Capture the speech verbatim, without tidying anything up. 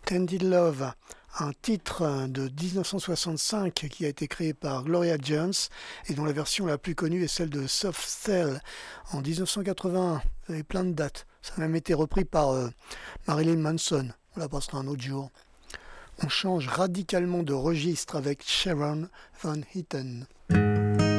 Tended Love, un titre de dix-neuf cent soixante-cinq qui a été créé par Gloria Jones et dont la version la plus connue est celle de Soft Cell en dix-neuf cent quatre-vingt-un. Vous avez plein de dates. Ça a même été repris par euh, Marilyn Manson. On la passera un autre jour. On change radicalement de registre avec Sharon Van Eaton.